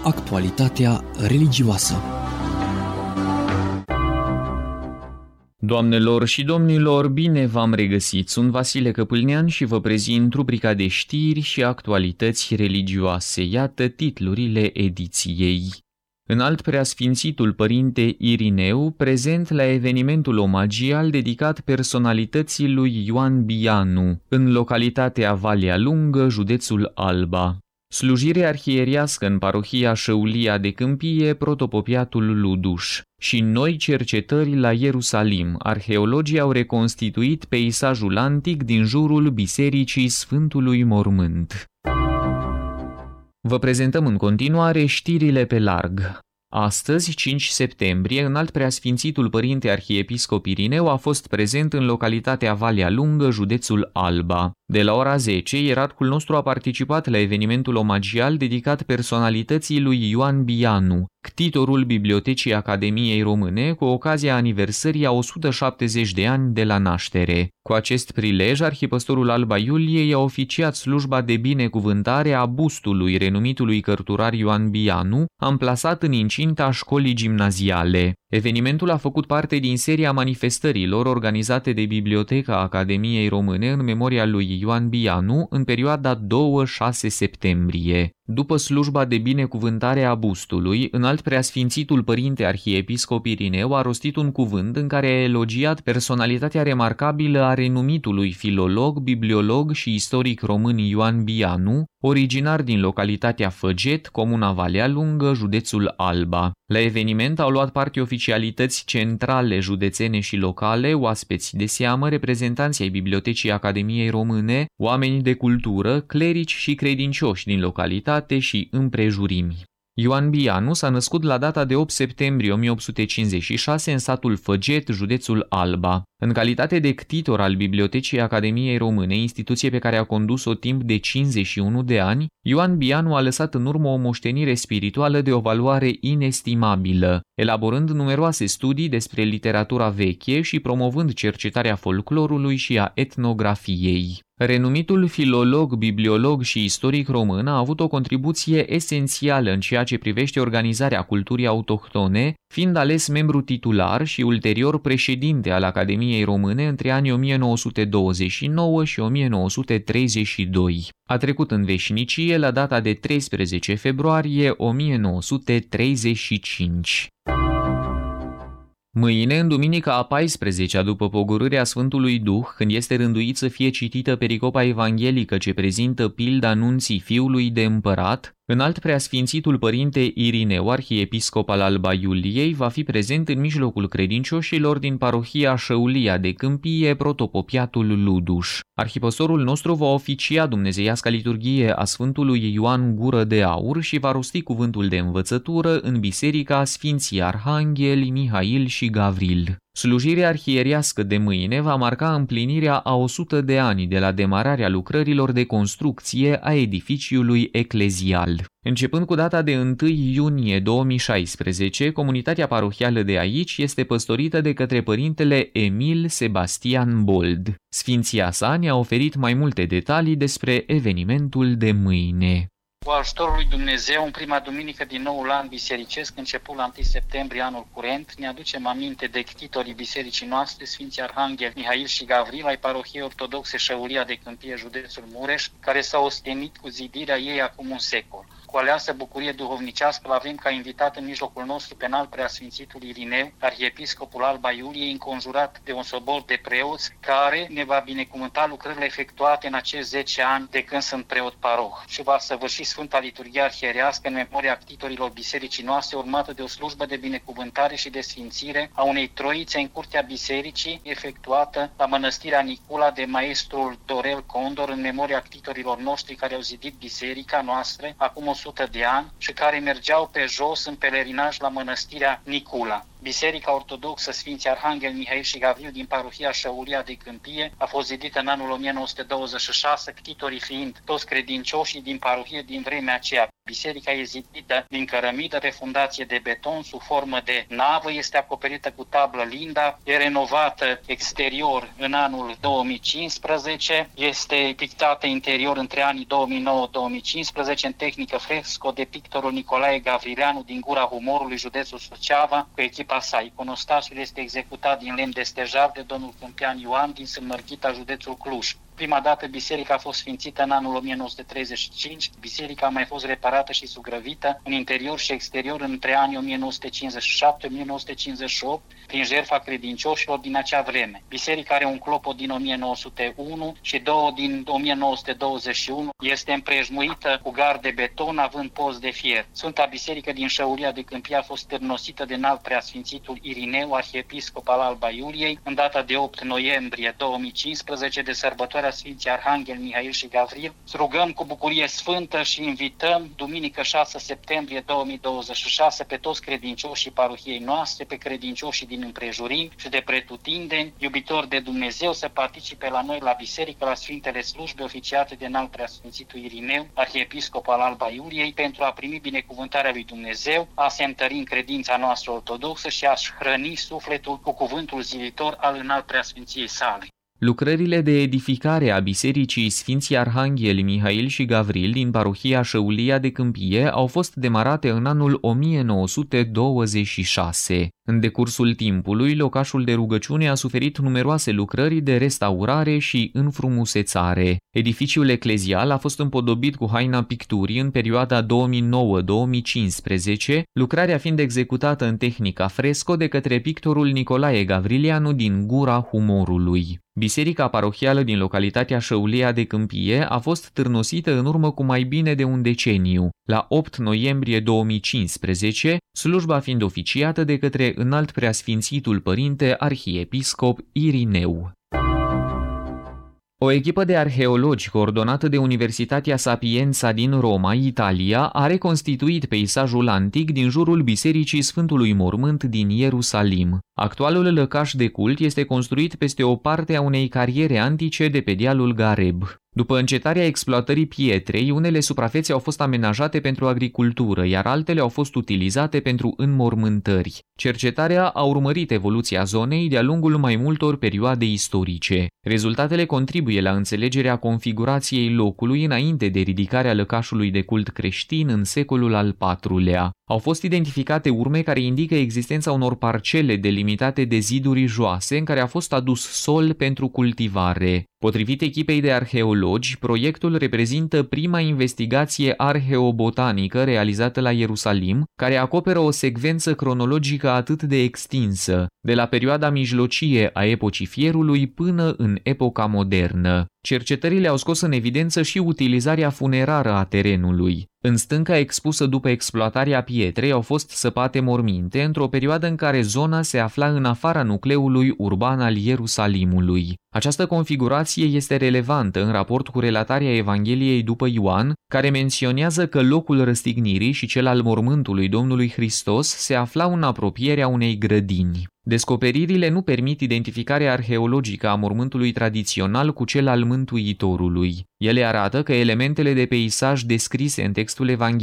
Actualitatea religioasă. Doamnelor și domnilor, bine v-am regăsit! Sunt Vasile Căpâlnean și vă prezint rubrica de știri și actualități religioase. Iată titlurile ediției. Înalt Preasfințitul Părinte Irineu, prezent la evenimentul omagial dedicat personalității lui Ioan Bianu, în localitatea Valea Lungă, județul Alba. Slujire arhieriască în parohia Șăulia de Câmpie, protopopiatul Luduș. Și noi cercetări la Ierusalim. Arheologii au reconstituit peisajul antic din jurul Bisericii Sfântului Mormânt. Vă prezentăm în continuare știrile pe larg. Astăzi, 5 septembrie, Înalt Preasfințitul Părinte Arhiepiscop Irineu a fost prezent în localitatea Valea Lungă, județul Alba. De la ora 10, ierarhul nostru a participat la evenimentul omagial dedicat personalității lui Ioan Bianu, ctitorul Bibliotecii Academiei Române, cu ocazia aniversării a 170 de ani de la naștere. Cu acest prilej, arhipăstorul Alba Iuliei i-a oficiat slujba de binecuvântare a bustului renumitului cărturar Ioan Bianu, amplasat în incinta școlii gimnaziale. Evenimentul a făcut parte din seria manifestărilor organizate de Biblioteca Academiei Române în memoria lui Ioan Bianu în perioada 2-6 septembrie. După slujba de binecuvântare a bustului, Înalt Preasfințitul Părinte Arhiepiscop Irineu a rostit un cuvânt în care a elogiat personalitatea remarcabilă a renumitului filolog, bibliolog și istoric român Ioan Bianu, originar din localitatea Făget, comuna Valea Lungă, județul Alba. La eveniment au luat parte oficialități centrale, județene și locale, oaspeți de seamă, reprezentanții ai Bibliotecii Academiei Române, oameni de cultură, clerici și credincioși din localitate și împrejurimi. Ioan Bianu s-a născut la data de 8 septembrie 1856 în satul Făget, județul Alba. În calitate de ctitor al Bibliotecii Academiei Române, instituție pe care a condus-o timp de 51 de ani, Ioan Bianu a lăsat în urmă o moștenire spirituală de o valoare inestimabilă, elaborând numeroase studii despre literatura veche și promovând cercetarea folclorului și a etnografiei. Renumitul filolog, bibliolog și istoric român a avut o contribuție esențială în ceea ce privește organizarea culturii autohtone, fiind ales membru titular și ulterior președinte al Academiei Române între anii 1929 și 1932. A trecut în veșnicie la data de 13 februarie 1935. Mâine, în duminica a 14-a după pogorârea Sfântului Duh, când este rânduit să fie citită pericopa evanghelică ce prezintă pilda anunții Fiului de Împărat, Înalt Preasfințitul Părinte Irineu, arhiepiscop al Alba Iuliei, va fi prezent în mijlocul credincioșilor din parohia Șăulia de Câmpie, protopopiatul Luduș. Arhipăstorul nostru va oficia dumnezeiasca liturghie a Sfântului Ioan Gură de Aur și va rosti cuvântul de învățătură în biserica Sfinții Arhangheli, Mihail și Gavril. Slujirea arhieriască de mâine va marca împlinirea a 100 de ani de la demararea lucrărilor de construcție a edificiului eclezial. Începând cu data de 1 iunie 2016, comunitatea parohială de aici este păstorită de către părintele Emil Sebastian Bold. Sfinția sa ne-a oferit mai multe detalii despre evenimentul de mâine. Cu ajutorul lui Dumnezeu, în prima duminică din noul an bisericesc, început la 1 septembrie anul curent, ne aducem aminte de ctitorii bisericii noastre, Sfinții Arhanghel Mihail și Gavril, ai parohiei ortodoxe Șăulia de Câmpie, județul Mureș, care s-au ostenit cu zidirea ei acum un secol. Cu aleasă bucurie duhovnicească îl avem ca invitat în mijlocul nostru pe Înalt Preasfințitul Irineu, arhiepiscopul Alba Iuliei, înconjurat de un sobor de preoți, care ne va binecuvânta lucrările efectuate în acești 10 ani de când sunt preot paroh și va săvârși Sfânta Liturghie Arhierească în memoria ctitorilor bisericii noastre, urmată de o slujbă de binecuvântare și de sfințire a unei troițe în curtea bisericii, efectuată la mănăstirea Nicula de maestrul Dorel Condor în memoria ctitorilor noștri care au zidit biserica noastră acum 100 de ani și care mergeau pe jos în pelerinaj la mănăstirea Nicula. Biserica Ortodoxă Sfinții Arhanghel Mihail și Gavril din parohia Șăulia de Câmpie a fost zidită în anul 1926, ctitorii fiind toți credincioșii din parohie din vremea aceea. Biserica e zidită din cărămidă pe fundație de beton sub formă de navă, este acoperită cu tablă linda, e renovată exterior în anul 2015, este pictată interior între anii 2009-2015 în tehnică fresco de pictorul Nicolae Gavrileanu din Gura Humorului, județul Suceava, cu echipa sa. Iconostasul este executat din lemn de stejar de domnul Câmpian Ioan din Sârmărghita, județul Cluj. Prima dată biserica a fost sfințită în anul 1935, biserica a mai fost reparată și sugrăvită în interior și exterior între anii 1957-1958 prin jertfa credincioșilor din acea vreme. Biserica are un clopot din 1901 și două din 1921, este împrejmuită cu gard de beton având post de fier. Sfânta Biserică din Șăulia de Câmpie a fost târnosită de înalt preasfințitul Irineu, arhiepiscop al Alba Iuliei, în data de 8 noiembrie 2015 de sărbătoarea Sfinții Arhanghel Mihail și Gavril. Rugăm cu bucurie sfântă și invităm duminică 6 septembrie 2026 pe toți credincioșii parohiei noastre, pe credincioșii din împrejurim și de pretutindeni, iubitori de Dumnezeu, să participe la noi la biserică, la Sfintele Slujbe oficiate de înalt preasfințitul Irineu, arhiepiscop al Alba Iuliei, pentru a primi binecuvântarea lui Dumnezeu, a se întări în credința noastră ortodoxă și a-și hrăni sufletul cu cuvântul zilitor al înalt preasfinției sale. Lucrările de edificare a Bisericii Sfinții Arhangheli Mihail și Gavril din parohia Șăulia de Câmpie au fost demarate în anul 1926. În decursul timpului, locașul de rugăciune a suferit numeroase lucrări de restaurare și înfrumusețare. Edificiul eclezial a fost împodobit cu haina picturii în perioada 2009-2015, lucrarea fiind executată în tehnica fresco de către pictorul Nicolae Gavrileanu din Gura Humorului. Biserica parohială din localitatea Șăulia de Câmpie a fost târnosită în urmă cu mai bine de un deceniu, la 8 noiembrie 2015, slujba fiind oficiată de către înalt preasfințitul părinte arhiepiscop Irineu. O echipă de arheologi coordonată de Universitatea Sapienza din Roma, Italia, a reconstituit peisajul antic din jurul Bisericii Sfântului Mormânt din Ierusalim. Actualul lăcaș de cult este construit peste o parte a unei cariere antice de pe dealul Gareb. După încetarea exploatării pietrei, unele suprafețe au fost amenajate pentru agricultură, iar altele au fost utilizate pentru înmormântări. Cercetarea a urmărit evoluția zonei de-a lungul mai multor perioade istorice. Rezultatele contribuie la înțelegerea configurației locului înainte de ridicarea lăcașului de cult creștin în secolul al IV-lea. Au fost identificate urme care indică existența unor parcele delimitate de ziduri joase în care a fost adus sol pentru cultivare. Potrivit echipei de arheologi, proiectul reprezintă prima investigație arheobotanică realizată la Ierusalim, care acoperă o secvență cronologică atât de extinsă, de la perioada mijlocie a epocii fierului până în epoca modernă. Cercetările au scos în evidență și utilizarea funerară a terenului. În stânca expusă după exploatarea pietrei au fost săpate morminte într-o perioadă în care zona se afla în afara nucleului urban al Ierusalimului. Această configurație este relevantă în raport cu relatarea Evangheliei după Ioan, care menționează că locul răstignirii și cel al mormântului Domnului Hristos se aflau în apropierea unei grădini. Descoperirile nu permit identificarea arheologică a mormântului tradițional cu cel al Mântuitorului. Ele arată că elementele de peisaj descrise în textul Evangheliei